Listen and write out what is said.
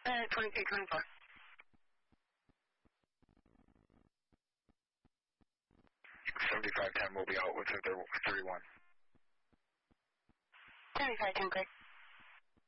2224. 7510 will be out with a 31. 7510, great.